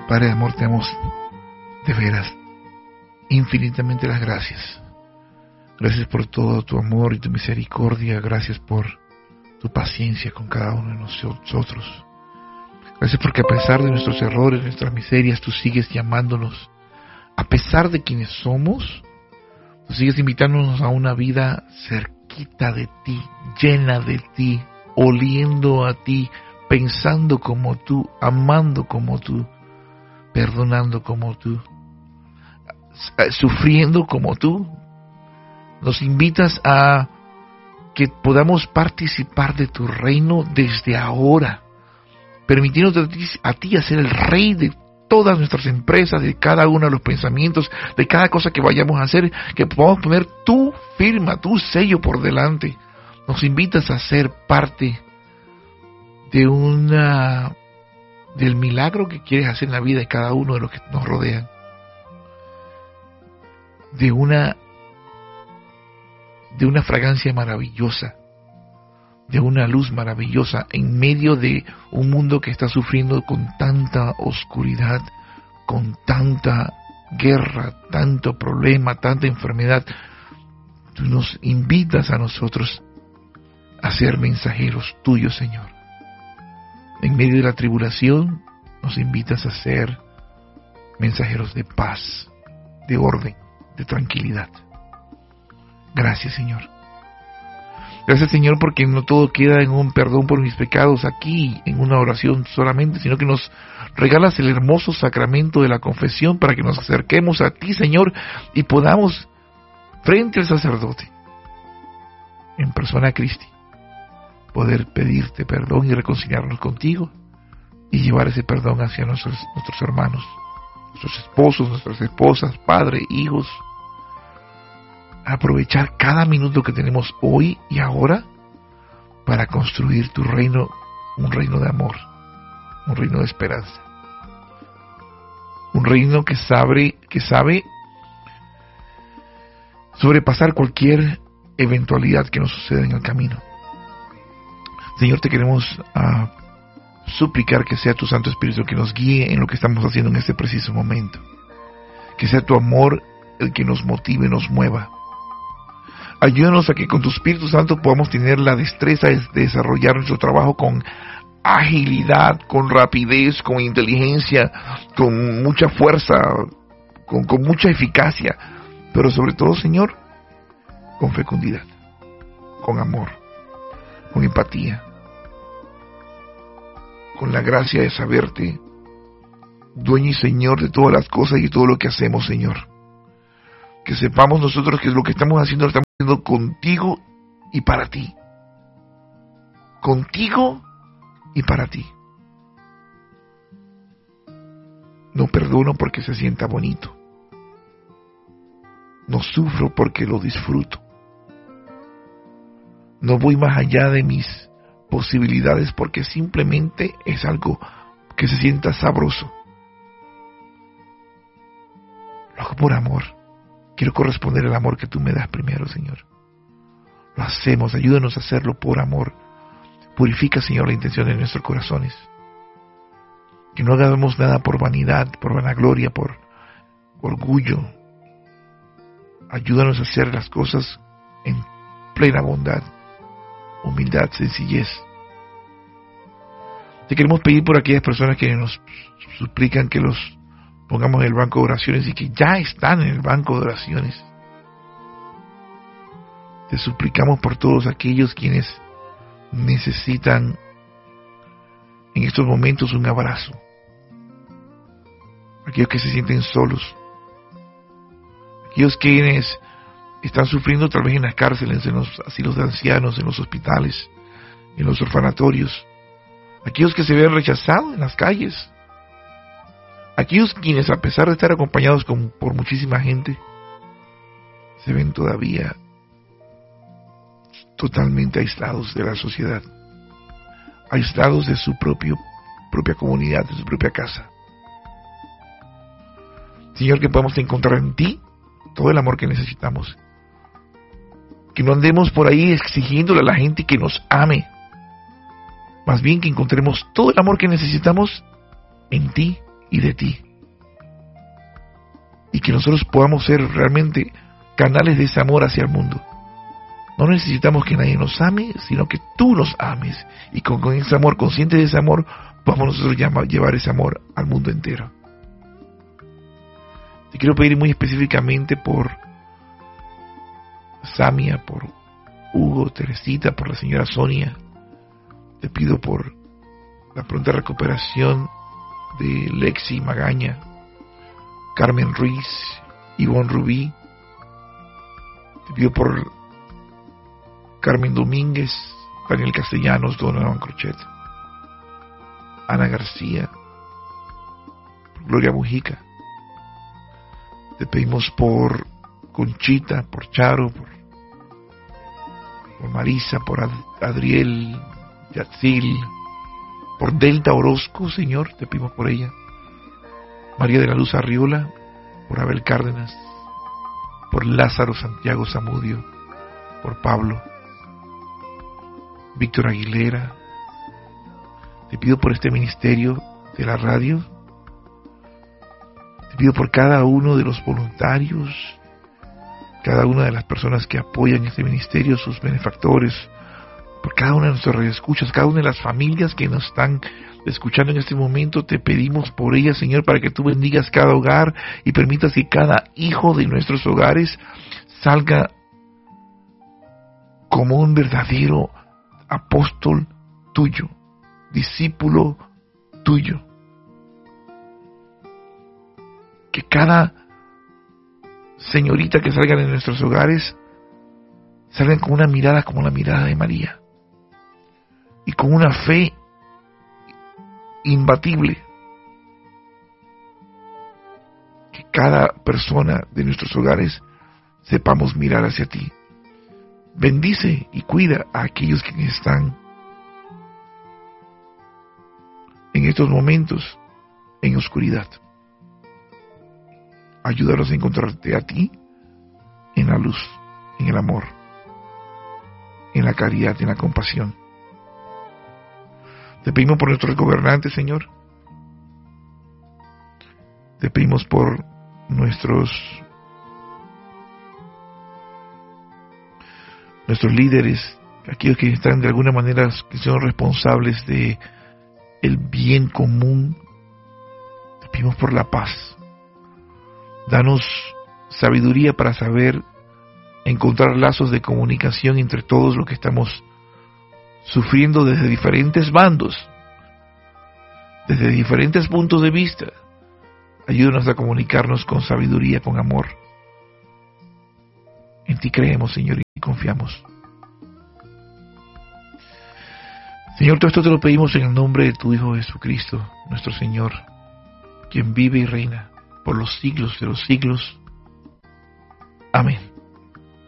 Padre de amor, te damos de veras infinitamente las gracias. Gracias por todo tu amor y tu misericordia. Gracias por tu paciencia con cada uno de nosotros. Gracias porque a pesar de nuestros errores, nuestras miserias, tú sigues llamándonos. A pesar de quienes somos, tú sigues invitándonos a una vida cerquita de ti, llena de ti, oliendo a ti, pensando como tú, amando como tú, perdonando como tú, sufriendo como tú. Nos invitas a que podamos participar de tu reino desde ahora, permitiéndote a ti ser el rey de todas nuestras empresas, de cada uno de los pensamientos, de cada cosa que vayamos a hacer, que podamos poner tu firma, tu sello por delante. Nos invitas a ser parte de del milagro que quieres hacer en la vida de cada uno de los que nos rodean, de una fragancia maravillosa, de una luz maravillosa en medio de un mundo que está sufriendo con tanta oscuridad, con tanta guerra, tanto problema, tanta enfermedad. Tú nos invitas a nosotros a ser mensajeros tuyos, Señor. En medio de la tribulación nos invitas a ser mensajeros de paz, de orden, de tranquilidad. Gracias, Señor. Gracias, Señor, porque no todo queda en un perdón por mis pecados aquí, en una oración solamente, sino que nos regalas el hermoso sacramento de la confesión para que nos acerquemos a ti, Señor, y podamos, frente al sacerdote, en persona Cristi, poder pedirte perdón y reconciliarnos contigo y llevar ese perdón hacia nuestros hermanos, nuestros esposos, nuestras esposas, padres, hijos. Aprovechar cada minuto que tenemos hoy y ahora para construir tu reino, un reino de amor, un reino de esperanza, un reino que sabe sobrepasar cualquier eventualidad que nos suceda en el camino. Señor, te queremos suplicar que sea tu Santo Espíritu que nos guíe en lo que estamos haciendo en este preciso momento, que sea tu amor el que nos motive, nos mueva. Ayúdanos a que con tu Espíritu Santo podamos tener la destreza de desarrollar nuestro trabajo con agilidad, con rapidez, con inteligencia, con mucha fuerza, con mucha eficacia, pero sobre todo, Señor, con fecundidad, con amor, con empatía, con la gracia de saberte dueño y Señor de todas las cosas y todo lo que hacemos, Señor. Que sepamos nosotros que lo que estamos haciendo lo estamos haciendo contigo y para ti. Contigo y para ti. No perdono porque se sienta bonito. No sufro porque lo disfruto. No voy más allá de mis posibilidades porque simplemente es algo que se sienta sabroso. Lo hago por amor. Quiero corresponder al amor que tú me das primero, Señor. Lo hacemos, ayúdanos a hacerlo por amor. Purifica, Señor, la intención de nuestros corazones. Que no hagamos nada por vanidad, por vanagloria, por orgullo. Ayúdanos a hacer las cosas en plena bondad, humildad, sencillez. Te queremos pedir por aquellas personas que nos suplican que los pongamos en el banco de oraciones y que ya están en el banco de oraciones. Te suplicamos por todos aquellos quienes necesitan en estos momentos un abrazo. Aquellos que se sienten solos. Aquellos quienes están sufriendo tal vez en las cárceles, en los asilos de ancianos, en los hospitales, en los orfanatorios. Aquellos que se ven rechazados en las calles. Aquellos quienes, a pesar de estar acompañados por muchísima gente, se ven todavía totalmente aislados de la sociedad, aislados de su propia comunidad, de su propia casa. Señor, que podamos encontrar en ti todo el amor que necesitamos. Que no andemos por ahí exigiéndole a la gente que nos ame. Más bien que encontremos todo el amor que necesitamos en ti y de ti. Y que nosotros podamos ser realmente canales de ese amor hacia el mundo. No necesitamos que nadie nos ame, sino que tú nos ames. Y con ese amor, consciente de ese amor, podamos nosotros llevar ese amor al mundo entero. Te quiero pedir muy específicamente por Samia, por Hugo, Teresita, por la señora Sonia. Te pido por la pronta recuperación de Lexi Magaña, Carmen Ruiz, Ivonne Rubí. Te pido por Carmen Domínguez, Daniel Castellanos, Donovan Crochet, Ana García, por Gloria Mujica. Te pedimos por Conchita, por Charo, por Marisa, por Adriel, Yatzil, por Delta Orozco, Señor, te pedimos por ella. María de la Luz Arriola, por Abel Cárdenas, por Lázaro Santiago Zamudio, por Pablo, Víctor Aguilera. Te pido por este ministerio de la radio. Te pido por cada uno de los voluntarios, cada una de las personas que apoyan este ministerio, sus benefactores, por cada una de nuestras radioescuchas, cada una de las familias que nos están escuchando en este momento. Te pedimos por ellas, Señor, para que tú bendigas cada hogar y permitas que cada hijo de nuestros hogares salga como un verdadero apóstol tuyo, discípulo tuyo. Que cada señorita que salgan de nuestros hogares salgan con una mirada como la mirada de María y con una fe imbatible. Que cada persona de nuestros hogares sepamos mirar hacia ti. Bendice y cuida a aquellos que están en estos momentos en oscuridad. Ayúdanos a encontrarte a ti en la luz, en el amor, en la caridad, en la compasión. Te pedimos por nuestros gobernantes, Señor. Te pedimos por nuestros líderes, aquellos que están de alguna manera, que son responsables de el bien común. Te pedimos por la paz. Danos sabiduría para saber encontrar lazos de comunicación entre todos los que estamos sufriendo desde diferentes bandos, desde diferentes puntos de vista. Ayúdanos a comunicarnos con sabiduría, con amor. En ti creemos, Señor, y confiamos. Señor, todo esto te lo pedimos en el nombre de tu Hijo Jesucristo, nuestro Señor, quien vive y reina por los siglos de los siglos. Amén.